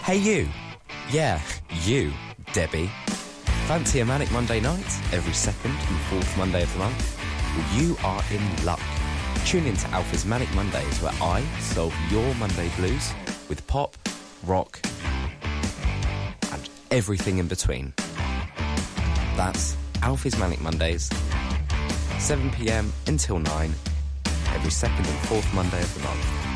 Hey you. Yeah, you, Debbie. Fancy a Manic Monday night every second and fourth Monday of the month? Well, you are in luck. Tune in to Alfie's Manic Mondays, where I solve your Monday blues with pop, rock, and everything in between. That's Alfie's Manic Mondays, 7 p.m. until 9, every second and fourth Monday of the month.